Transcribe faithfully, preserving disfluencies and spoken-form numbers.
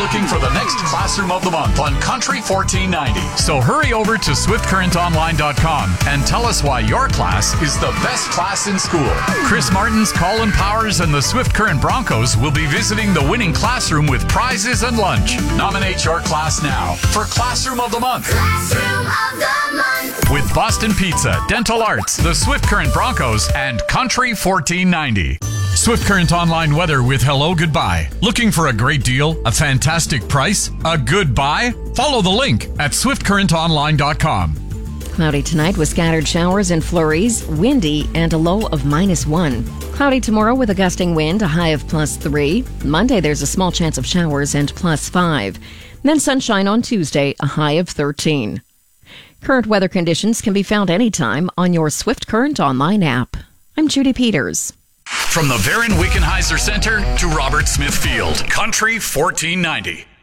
looking for the next Classroom of the Month on Country fourteen ninety. So hurry over to swift current online dot com and tell us why your class is the best class in school. Chris Martins, Colin Powers, and the Swift Current Broncos will be visiting the winning classroom with prizes and lunch. Nominate your class now for Classroom of the Month. Classroom of the Month. With Boston Pizza, Dental Arts, the Swift Current Broncos, and Country fourteen ninety. Swift Current Online weather with Hello Goodbye. Looking for a great deal? A fantastic price? A good buy? Follow the link at swift current online dot com. Cloudy tonight with scattered showers and flurries, windy, and a low of minus one. Cloudy tomorrow with a gusting wind, a high of plus three. Monday, there's a small chance of showers and plus five. Then sunshine on Tuesday, a high of thirteen. Current weather conditions can be found anytime on your Swift Current Online app. I'm Judy Peters. From the Varon Wickenheiser Center to Robert Smith Field, Country fourteen ninety.